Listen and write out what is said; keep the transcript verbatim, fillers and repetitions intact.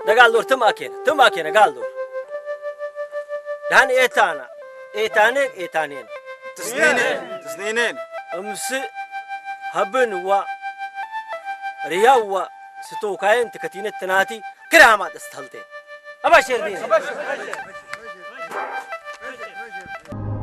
ده قال دور تم أكين تم أكين قال دور دهان إيتانا إيتانين إيتانين تسنينين تسنينين أمس هبن و رياو و ستو كاين تكتين التناتي كرامات استهلتين أبا شير دين